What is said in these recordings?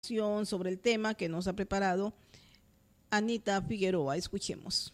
Sobre el tema que nos ha preparado Anita Figueroa. Escuchemos.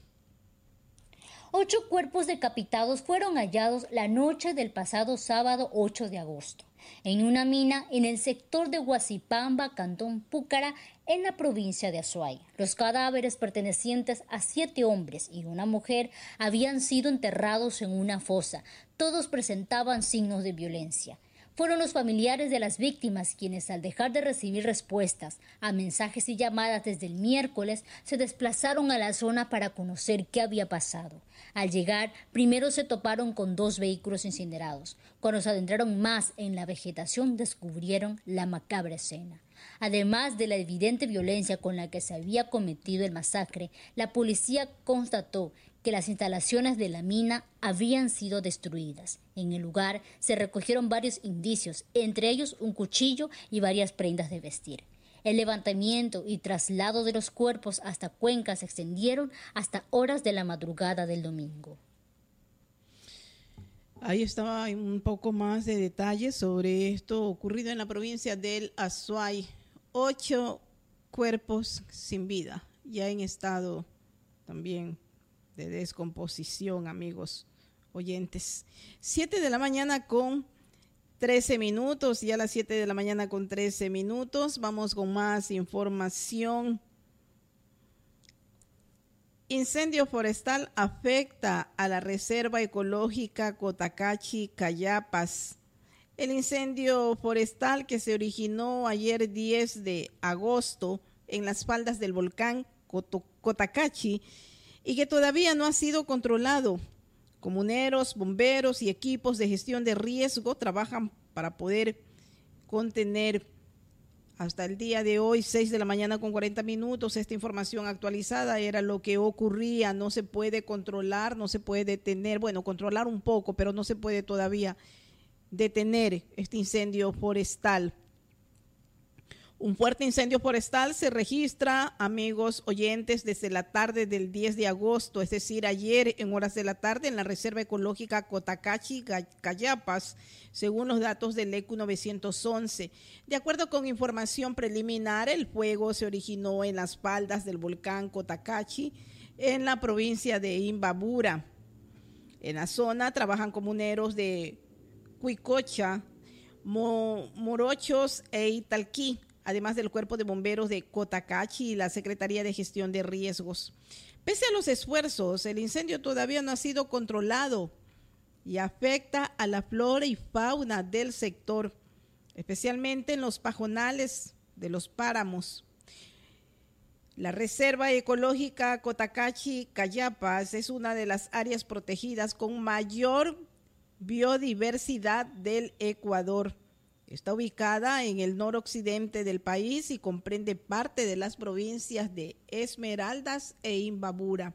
8 cuerpos decapitados fueron hallados la noche del pasado sábado 8 de agosto en una mina en el sector de Huasipamba, Cantón Púcara, en la provincia de Azuay. Los cadáveres pertenecientes a 7 hombres y una mujer habían sido enterrados en una fosa. Todos presentaban signos de violencia. Fueron los familiares de las víctimas quienes, al dejar de recibir respuestas a mensajes y llamadas desde el miércoles, se desplazaron a la zona para conocer qué había pasado. Al llegar, primero se toparon con 2 vehículos incinerados. Cuando se adentraron más en la vegetación, descubrieron la macabra escena. Además de la evidente violencia con la que se había cometido el masacre, la policía constató que las instalaciones de la mina habían sido destruidas. En el lugar se recogieron varios indicios, entre ellos un cuchillo y varias prendas de vestir. El levantamiento y traslado de los cuerpos hasta Cuenca se extendieron hasta horas de la madrugada del domingo. Ahí estaba un poco más de detalles sobre esto ocurrido en la provincia del Azuay. 8 cuerpos sin vida, ya en estado también de descomposición, amigos oyentes. 7 de la mañana con 13 minutos, ya a las 7 de la mañana con 13 minutos. Vamos con más información. Incendio forestal afecta a la Reserva Ecológica Cotacachi-Cayapas. El incendio forestal que se originó ayer 10 de agosto en las faldas del volcán Cotacachi y que todavía no ha sido controlado. Comuneros, bomberos y equipos de gestión de riesgo trabajan para poder contener hasta el día de hoy, 6 de la mañana con 40 minutos. Esta información actualizada era lo que ocurría. No se puede controlar, no se puede detener, bueno, controlar un poco, pero no se puede todavía detener este incendio forestal. Un fuerte incendio forestal se registra, amigos oyentes, desde la tarde del 10 de agosto, es decir, ayer en horas de la tarde en la Reserva Ecológica Cotacachi-Cayapas, según los datos del ECU 911. De acuerdo con información preliminar, el fuego se originó en las faldas del volcán Cotacachi, en la provincia de Imbabura. En la zona trabajan comuneros de Cuicocha, Morochos e Italquí, además del Cuerpo de Bomberos de Cotacachi y la Secretaría de Gestión de Riesgos. Pese a los esfuerzos, el incendio todavía no ha sido controlado y afecta a la flora y fauna del sector, especialmente en los pajonales de los páramos. La Reserva Ecológica Cotacachi-Cayapas es una de las áreas protegidas con mayor biodiversidad del Ecuador. Está ubicada en el noroccidente del país y comprende parte de las provincias de Esmeraldas e Imbabura.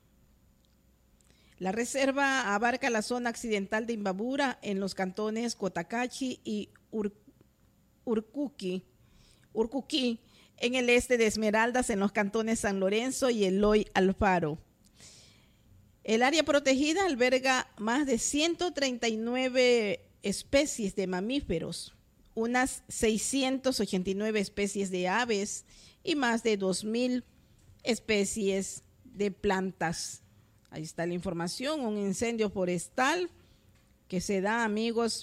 La reserva abarca la zona occidental de Imbabura en los cantones Cotacachi y Urcuquí, en el este de Esmeraldas en los cantones San Lorenzo y Eloy Alfaro. El área protegida alberga más de 139 especies de mamíferos, unas 689 especies de aves y más de 2,000 especies de plantas. Ahí está la información, un incendio forestal que se da, amigos,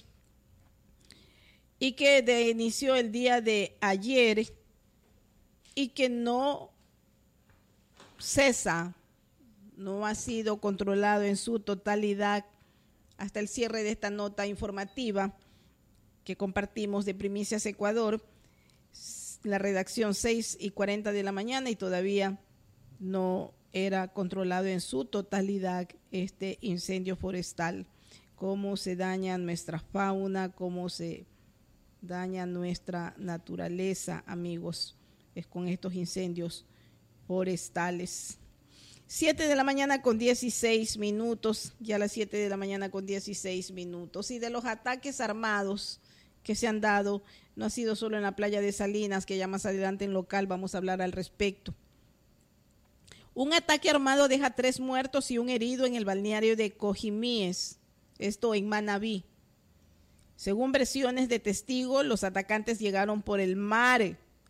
y que inició el día de ayer y que no cesa, no ha sido controlado en su totalidad hasta el cierre de esta nota informativa que compartimos de Primicias Ecuador, la redacción 6:40 de la mañana, y todavía no era controlado en su totalidad este incendio forestal. Cómo se daña nuestra fauna, cómo se daña nuestra naturaleza, amigos, es con estos incendios forestales. 7 de la mañana con 16 minutos, ya a las 7 de la mañana con 16 minutos. Y de los ataques armados que se han dado, no ha sido solo en la playa de Salinas, que ya más adelante en local vamos a hablar al respecto. Un ataque armado deja 3 muertos y un herido en el balneario de Cojimíes, esto en Manabí. Según versiones de testigos, los atacantes llegaron por el mar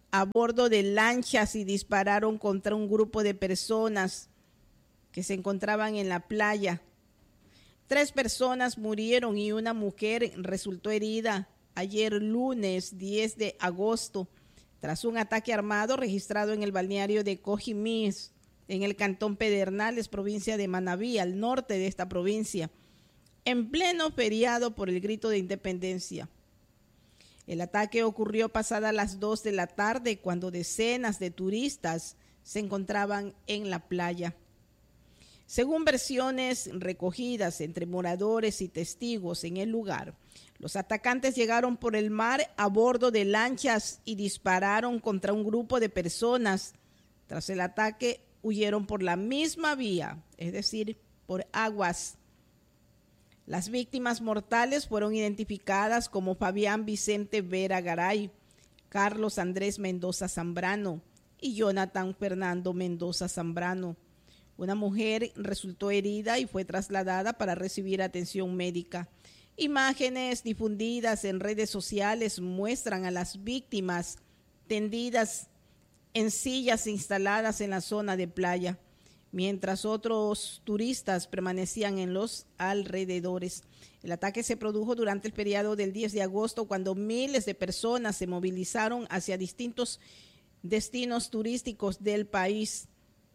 a bordo de lanchas y dispararon contra un grupo de personas que se encontraban en la playa. 3 personas murieron y una mujer resultó herida ayer lunes 10 de agosto tras un ataque armado registrado en el balneario de Cojimís, en el cantón Pedernales, provincia de Manabí, al norte de esta provincia, en pleno feriado por el grito de independencia. El ataque ocurrió pasadas las 2 de la tarde cuando decenas de turistas se encontraban en la playa. Según versiones recogidas entre moradores y testigos en el lugar, los atacantes llegaron por el mar a bordo de lanchas y dispararon contra un grupo de personas. Tras el ataque, huyeron por la misma vía, es decir, por aguas. Las víctimas mortales fueron identificadas como Fabián Vicente Vera Garay, Carlos Andrés Mendoza Zambrano y Jonathan Fernando Mendoza Zambrano. Una mujer resultó herida y fue trasladada para recibir atención médica. Imágenes difundidas en redes sociales muestran a las víctimas tendidas en sillas instaladas en la zona de playa, mientras otros turistas permanecían en los alrededores. El ataque se produjo durante el feriado del 10 de agosto, cuando miles de personas se movilizaron hacia distintos destinos turísticos del país.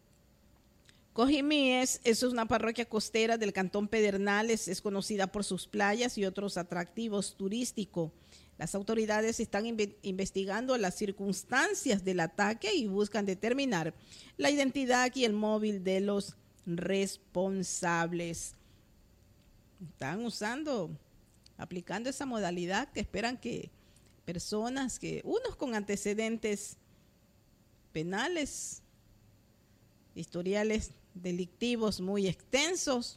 Cojimíes es una parroquia costera del cantón Pedernales, es conocida por sus playas y otros atractivos turísticos. Las autoridades están investigando las circunstancias del ataque y buscan determinar la identidad y el móvil de los responsables. Están aplicando esa modalidad que esperan que personas, unos con antecedentes penales, historiales delictivos muy extensos,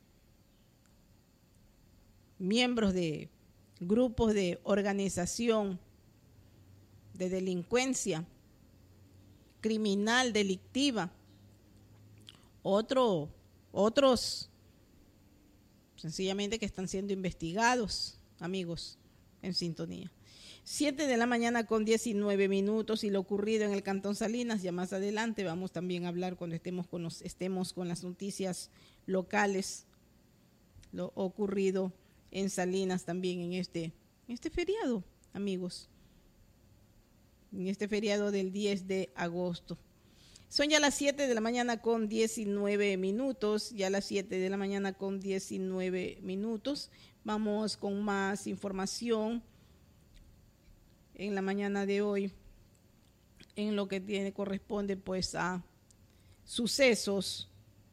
miembros de grupos de organización de delincuencia criminal delictiva, otros sencillamente que están siendo investigados, amigos, en sintonía. 7 de la mañana con 19 minutos y lo ocurrido en el Cantón Salinas. Ya más adelante vamos también a hablar cuando estemos con las noticias locales, lo ocurrido en Salinas también en este feriado, amigos, en este feriado del 10 de agosto. Son ya las 7 de la mañana con 19 minutos, ya las 7 de la mañana con 19 minutos. Vamos con más información en la mañana de hoy, en lo que corresponde pues a sucesos.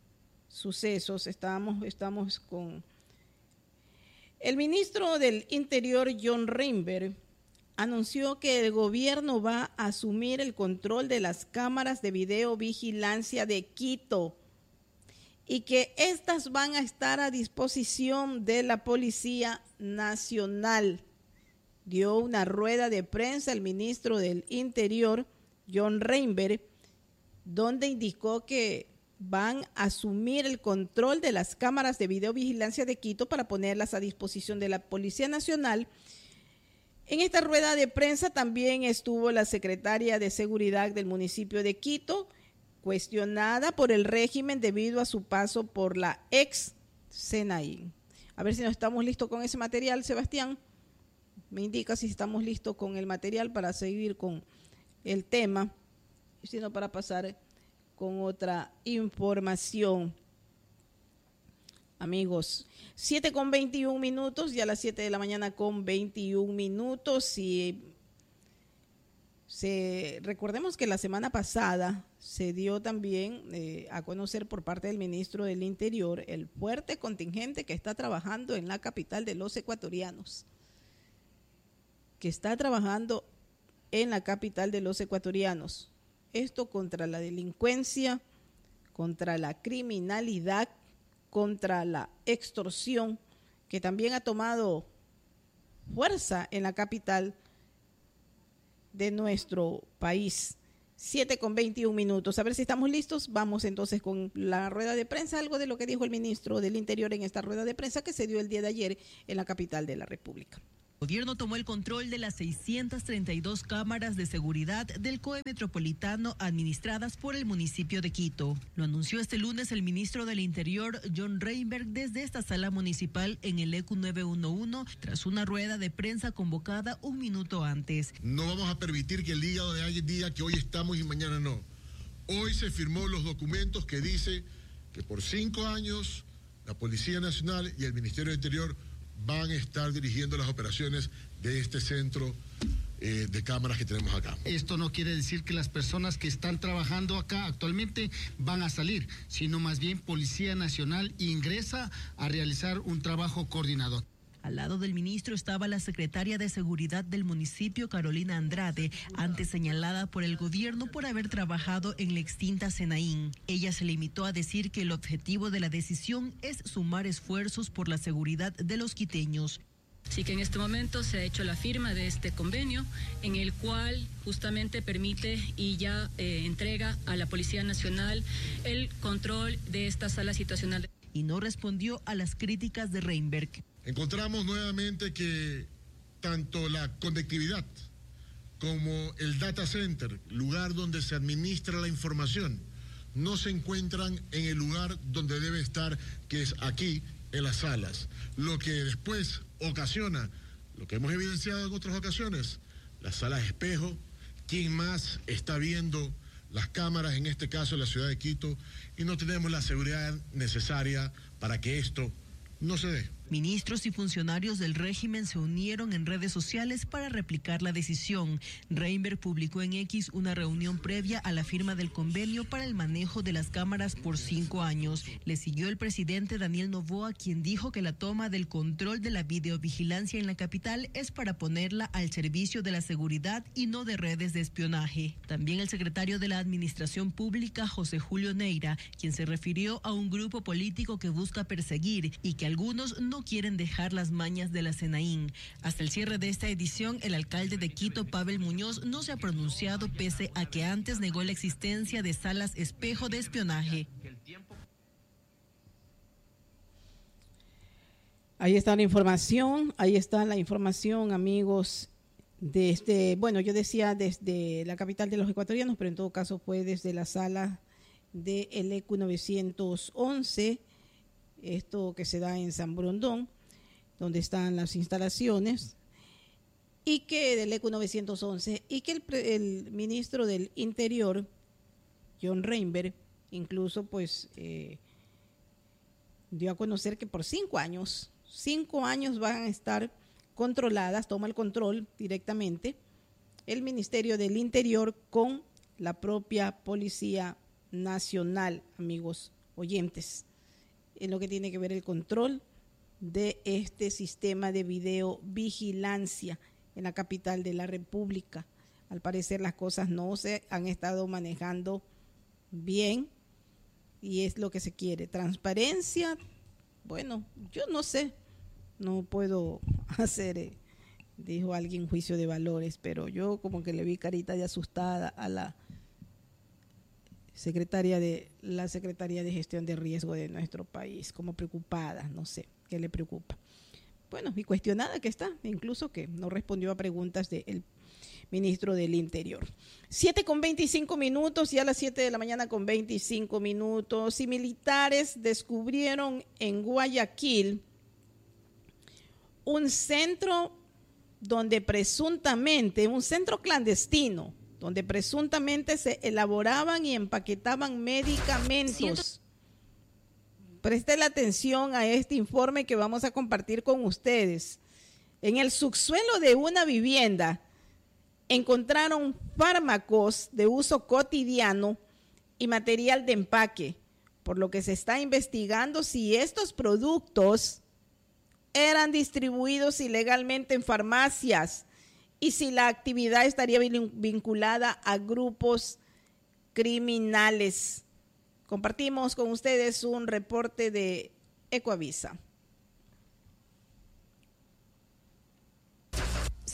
Estamos con el ministro del Interior, John Reinberg, anunció que el gobierno va a asumir el control de las cámaras de videovigilancia de Quito y que estas van a estar a disposición de la Policía Nacional. Dio una rueda de prensa el ministro del Interior, John Reinberg, donde indicó que van a asumir el control de las cámaras de videovigilancia de Quito para ponerlas a disposición de la Policía Nacional. En esta rueda de prensa también estuvo la secretaria de Seguridad del municipio de Quito, cuestionada por el régimen debido a su paso por la ex SENAI. A ver si nos estamos listos con ese material, Sebastián. Me indica si estamos listos con el material para seguir con el tema, sino para pasar con otra información. Amigos, 7 con 21 minutos, ya a las 7 de la mañana con 21 minutos. Y recordemos que la semana pasada se dio también a conocer por parte del ministro del Interior el fuerte contingente que está trabajando en la capital de los ecuatorianos. Esto contra la delincuencia, contra la criminalidad, contra la extorsión, que también ha tomado fuerza en la capital de nuestro país. 7 con 21 minutos. A ver si estamos listos. Vamos entonces con la rueda de prensa, algo de lo que dijo el ministro del Interior en esta rueda de prensa que se dio el día de ayer en la capital de la República. El gobierno tomó el control de las 632 cámaras de seguridad del COE Metropolitano administradas por el municipio de Quito. Lo anunció este lunes el ministro del Interior, John Reinberg, desde esta sala municipal en el ECU 911, tras una rueda de prensa convocada un minuto antes. No vamos a permitir que el hígado de alguien diga que hoy estamos y mañana no. Hoy se firmó los documentos que dice que por 5 años la Policía Nacional y el Ministerio del Interior van a estar dirigiendo las operaciones de este centro de cámaras que tenemos acá. Esto no quiere decir que las personas que están trabajando acá actualmente van a salir, sino más bien Policía Nacional ingresa a realizar un trabajo coordinado. Al lado del ministro estaba la secretaria de Seguridad del municipio, Carolina Andrade, antes señalada por el gobierno por haber trabajado en la extinta Senaín. Ella se limitó a decir que el objetivo de la decisión es sumar esfuerzos por la seguridad de los quiteños. Así que en este momento se ha hecho la firma de este convenio en el cual justamente permite y ya entrega a la Policía Nacional el control de esta sala situacional. Y no respondió a las críticas de Reinberg. Encontramos nuevamente que tanto la conectividad como el data center, lugar donde se administra la información, no se encuentran en el lugar donde debe estar, que es aquí, en las salas. Lo que después ocasiona, lo que hemos evidenciado en otras ocasiones, las salas espejo, quién más está viendo las cámaras, en este caso en la ciudad de Quito, y no tenemos la seguridad necesaria para que esto no se dé. Ministros y funcionarios del régimen se unieron en redes sociales para replicar la decisión. Reinberg publicó en X una reunión previa a la firma del convenio para el manejo de las cámaras por 5 años. Le siguió el presidente Daniel Noboa, quien dijo que la toma del control de la videovigilancia en la capital es para ponerla al servicio de la seguridad y no de redes de espionaje. También el secretario de la Administración Pública, José Julio Neira, quien se refirió a un grupo político que busca perseguir y que algunos no quieren dejar las mañas de la Senaín. Hasta el cierre de esta edición, el alcalde de Quito, Pavel Muñoz, no se ha pronunciado pese a que antes negó la existencia de salas espejo de espionaje. Ahí está la información, amigos, desde, bueno, yo decía desde la capital de los ecuatorianos, pero en todo caso fue desde la sala del ECU 911, esto que se da en San Borondón, donde están las instalaciones, y que del ECU 911, y que el ministro del Interior, John Reinberg, incluso pues dio a conocer que por 5 años van a estar controladas, toma el control directamente el Ministerio del Interior con la propia Policía Nacional, amigos oyentes, en lo que tiene que ver el control de este sistema de videovigilancia en la capital de la República. Al parecer las cosas no se han estado manejando bien y es lo que se quiere. Transparencia, bueno, yo no sé, no puedo hacer, dijo alguien, juicio de valores, pero yo como que le vi carita de asustada a la Secretaría de Gestión de Riesgo de nuestro país, como preocupada, no sé qué le preocupa. Bueno, y cuestionada que está, incluso que no respondió a preguntas del ministro del Interior. 7:25, ya a las 7 de la mañana con 25 minutos, y militares descubrieron en Guayaquil un centro un centro clandestino, donde presuntamente se elaboraban y empaquetaban medicamentos. Preste la atención a este informe que vamos a compartir con ustedes. En el subsuelo de una vivienda encontraron fármacos de uso cotidiano y material de empaque, por lo que se está investigando si estos productos eran distribuidos ilegalmente en farmacias y si la actividad estaría vinculada a grupos criminales. Compartimos con ustedes un reporte de Ecoavisa.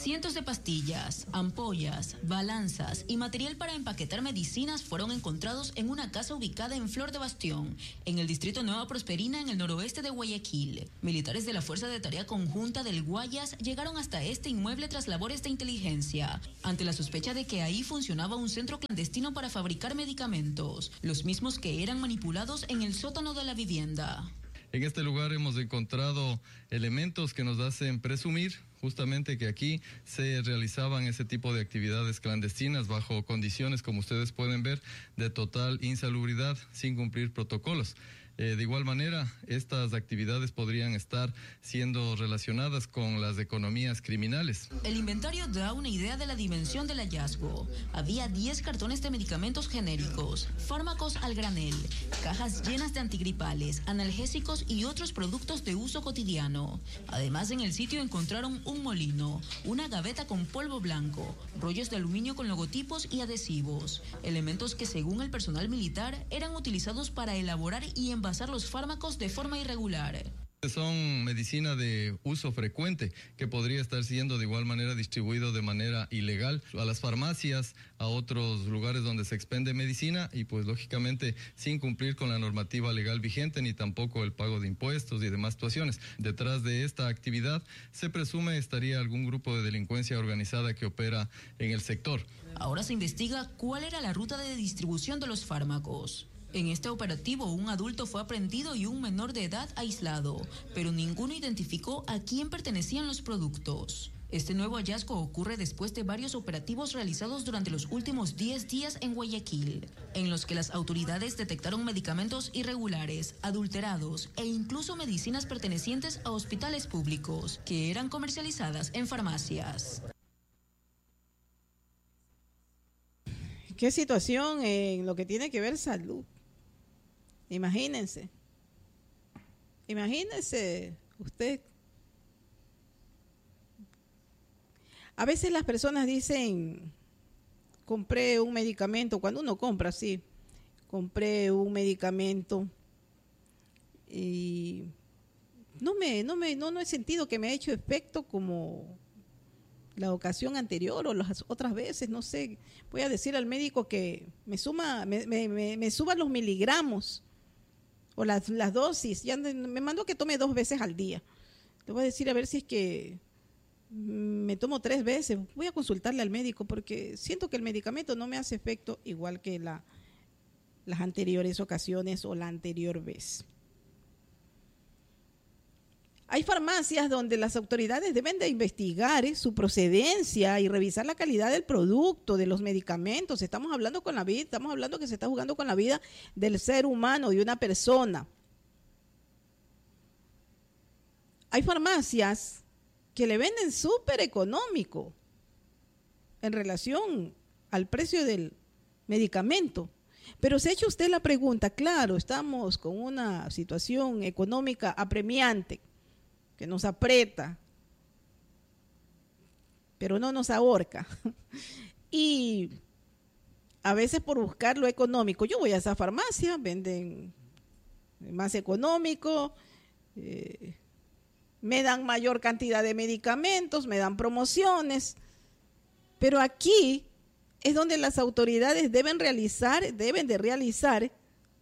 Cientos de pastillas, ampollas, balanzas y material para empaquetar medicinas fueron encontrados en una casa ubicada en Flor de Bastión, en el distrito Nueva Prosperina, en el noroeste de Guayaquil. Militares de la Fuerza de Tarea Conjunta del Guayas llegaron hasta este inmueble tras labores de inteligencia, ante la sospecha de que ahí funcionaba un centro clandestino para fabricar medicamentos, los mismos que eran manipulados en el sótano de la vivienda. En este lugar hemos encontrado elementos que nos hacen presumir justamente que aquí se realizaban ese tipo de actividades clandestinas bajo condiciones, como ustedes pueden ver, de total insalubridad, sin cumplir protocolos. De igual manera, estas actividades podrían estar siendo relacionadas con las economías criminales. El inventario da una idea de la dimensión del hallazgo. Había 10 cartones de medicamentos genéricos, fármacos al granel, cajas llenas de antigripales, analgésicos y otros productos de uso cotidiano. Además, en el sitio encontraron un molino, una gaveta con polvo blanco, rollos de aluminio con logotipos y adhesivos, elementos que, según el personal militar, eran utilizados para elaborar y envasar los fármacos de forma irregular. Son medicina de uso frecuente que podría estar siendo de igual manera distribuido de manera ilegal a las farmacias, a otros lugares donde se expende medicina y pues lógicamente sin cumplir con la normativa legal vigente ni tampoco el pago de impuestos y demás situaciones. Detrás de esta actividad se presume estaría algún grupo de delincuencia organizada que opera en el sector. Ahora se investiga cuál era la ruta de distribución de los fármacos. En este operativo, un adulto fue aprehendido y un menor de edad aislado, pero ninguno identificó a quién pertenecían los productos. Este nuevo hallazgo ocurre después de varios operativos realizados durante los últimos 10 días en Guayaquil, en los que las autoridades detectaron medicamentos irregulares, adulterados e incluso medicinas pertenecientes a hospitales públicos, que eran comercializadas en farmacias. ¿Qué situación en lo que tiene que ver salud? Imagínense usted. A veces las personas dicen, compré un medicamento, cuando uno compra, sí, compré un medicamento y no he sentido que me ha hecho efecto como la ocasión anterior o las otras veces, no sé. Voy a decir al médico que me suba los miligramos o las dosis. Ya me mandó que tome 2 veces al día. Le voy a decir a ver si es que me tomo 3 veces. Voy a consultarle al médico porque siento que el medicamento no me hace efecto igual que las anteriores ocasiones o la anterior vez. Hay farmacias donde las autoridades deben de investigar su procedencia y revisar la calidad del producto, de los medicamentos. Estamos hablando que se está jugando con la vida del ser humano, de una persona. Hay farmacias que le venden súper económico en relación al precio del medicamento. Pero se ha hecho usted la pregunta, claro, estamos con una situación económica apremiante, que nos aprieta, pero no nos ahorca. Y a veces por buscar lo económico, yo voy a esa farmacia, venden más económico, me dan mayor cantidad de medicamentos, me dan promociones, pero aquí es donde las autoridades deben de realizar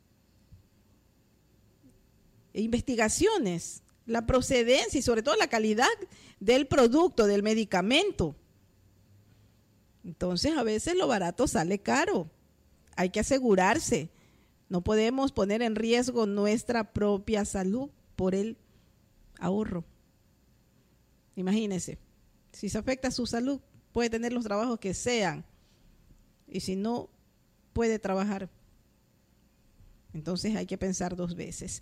investigaciones, la procedencia y sobre todo la calidad del producto, del medicamento. Entonces a veces lo barato sale caro, hay que asegurarse, no podemos poner en riesgo nuestra propia salud por el ahorro. Imagínense, si se afecta su salud, puede tener los trabajos que sean y si no puede trabajar, entonces hay que pensar 2 veces.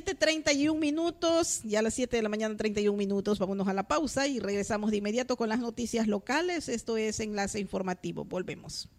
7:31, ya a las 7 de la mañana 31 minutos, vámonos a la pausa y regresamos de inmediato con las noticias locales. Esto es Enlace Informativo, volvemos.